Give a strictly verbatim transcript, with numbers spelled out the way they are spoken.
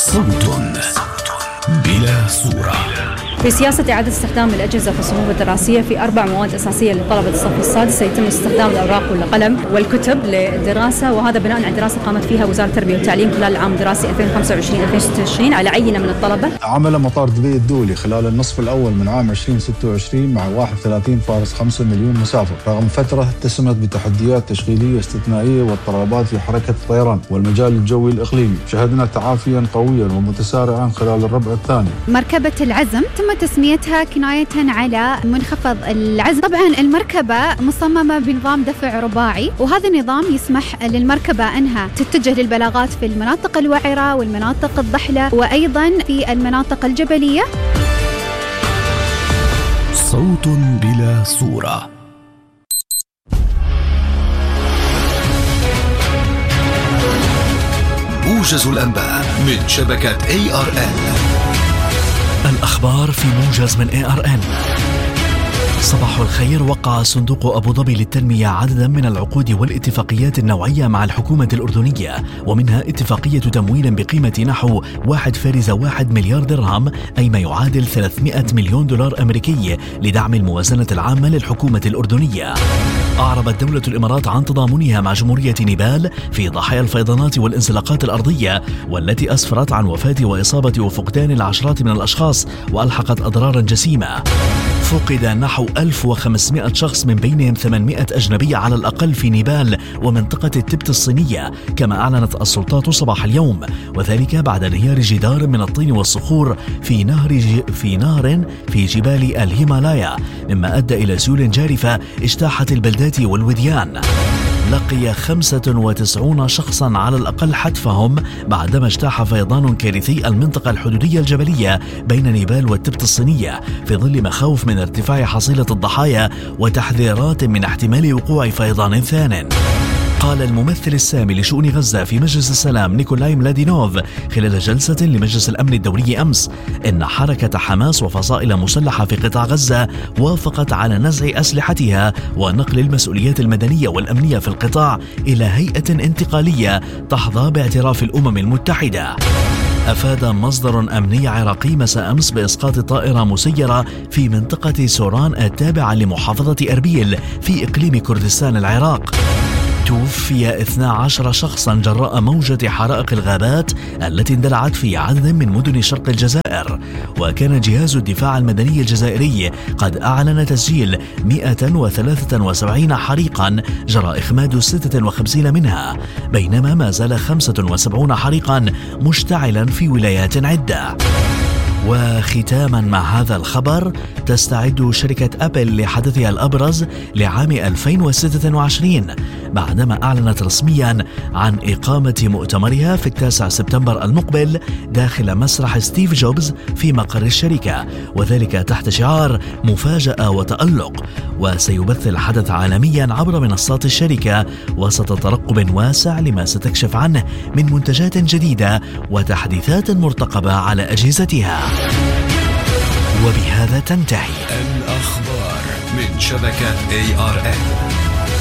صوت بلا صورة. في سياسة إعادة استخدام الأجهزة في الصفوف الدراسية في أربع مواد أساسية لطلبة الصف السادس سيتم استخدام الأوراق والقلم والكتب للدراسة، وهذا بناء على دراسة قامت فيها وزارة التربية والتعليم خلال العام الدراسي ألفين وخمسة وعشرين ألفين وستة وعشرين على عينة من الطلبة. عمل مطار دبي الدولي خلال النصف الأول من عام ألفين وستة وعشرين مع واحد وثلاثين فاصلة خمسة مليون مسافر، رغم فترة اتسمت بتحديات تشغيلية استثنائية واضطرابات في حركة الطيران والمجال الجوي الإقليمي. شهدنا تعافيا قويا ومتسارعا خلال الربع الثاني. مركبة العزم تم تسميتها كناية على منخفض العزم. طبعا المركبة مصممة بنظام دفع رباعي، وهذا النظام يسمح للمركبة أنها تتجه للبلاغات في المناطق الوعرة والمناطق الضحلة وأيضا في المناطق الجبلية. صوت بلا صورة. موجز الأنباء من شبكة إيه آر إل. الأخبار في موجز من إيه آر إل. صباح الخير. وقع صندوق أبو ظبي للتنمية عددا من العقود والاتفاقيات النوعية مع الحكومة الأردنية، ومنها اتفاقية تمويل بقيمة نحو واحد فاصلة واحد مليار درهم، أي ما يعادل ثلاثمائة مليون دولار أمريكي، لدعم الموازنة العامة للحكومة الأردنية. أعربت دولة الإمارات عن تضامنها مع جمهورية نيبال في ضحايا الفيضانات والانزلاقات الأرضية، والتي أسفرت عن وفاة وإصابة وفقدان العشرات من الأشخاص وألحقت أضرارا جسيمة. فقد نحو ألف وخمسمائة شخص من بينهم ثمانمائة أجنبي على الأقل في نيبال ومنطقة التبت الصينية، كما أعلنت السلطات صباح اليوم، وذلك بعد انهيار جدار من الطين والصخور في نهر في نهر في جبال الهيمالايا، مما أدى إلى سيول جارفة اجتاحت البلدات والوديان. لقي خمسة وتسعين شخصا على الأقل حتفهم بعدما اجتاح فيضان كارثي المنطقة الحدودية الجبلية بين نيبال والتبت الصينية، في ظل مخاوف من ارتفاع حصيلة الضحايا وتحذيرات من احتمال وقوع فيضان ثان. قال الممثل السامي لشؤون غزة في مجلس السلام نيكولاي ملادينوف خلال جلسة لمجلس الأمن الدولي أمس إن حركة حماس وفصائل مسلحة في قطاع غزة وافقت على نزع أسلحتها ونقل المسؤوليات المدنية والأمنية في القطاع إلى هيئة انتقالية تحظى باعتراف الأمم المتحدة. أفاد مصدر أمني عراقي مساء أمس بإسقاط طائرة مسيرة في منطقة سوران التابعة لمحافظة أربيل في إقليم كردستان العراق. توفي اثني عشر شخصا جراء موجة حرائق الغابات التي اندلعت في عدد من مدن شرق الجزائر، وكان جهاز الدفاع المدني الجزائري قد أعلن تسجيل مئة وثلاثة وسبعين حريقا جرى إخماد ستة وخمسين منها، بينما ما زال خمسة وسبعين حريقا مشتعلا في ولايات عدة. وختاما مع هذا الخبر، تستعد شركة أبل لحدثها الأبرز لعام ألفين وستة وعشرين بعدما أعلنت رسميا عن إقامة مؤتمرها في التاسع سبتمبر المقبل داخل مسرح ستيف جوبز في مقر الشركة، وذلك تحت شعار مفاجأة وتألق. وسيبث الحدث عالميا عبر منصات الشركة وسط ترقب واسع لما ستكشف عنه من منتجات جديدة وتحديثات مرتقبة على أجهزتها. وبهذا تنتهي الأخبار من شبكة إيه آر إل.